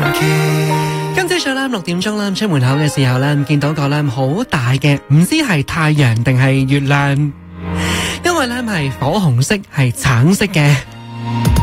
今朝早咧6點鐘啦，出門口嘅時候咧，見到個咧好大嘅，唔知係太陽定係月亮，因為咧係火紅色係橙色嘅。